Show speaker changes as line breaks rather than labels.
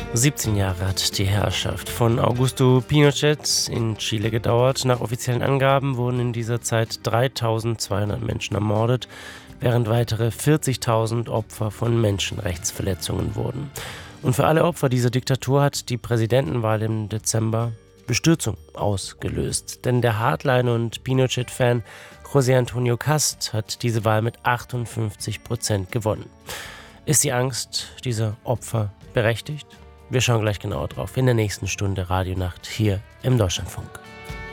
17 Jahre hat die Herrschaft von Augusto Pinochet in Chile gedauert. Nach offiziellen Angaben wurden in dieser Zeit 3.200 Menschen ermordet, während weitere 40.000 Opfer von Menschenrechtsverletzungen wurden. Und für alle Opfer dieser Diktatur hat die Präsidentenwahl im Dezember Bestürzung ausgelöst. Denn der Hardline- und Pinochet-Fan José Antonio Cast hat diese Wahl mit 58% gewonnen. Ist die Angst dieser Opfer berechtigt? Wir schauen gleich genauer drauf in der nächsten Stunde Radionacht hier im Deutschlandfunk.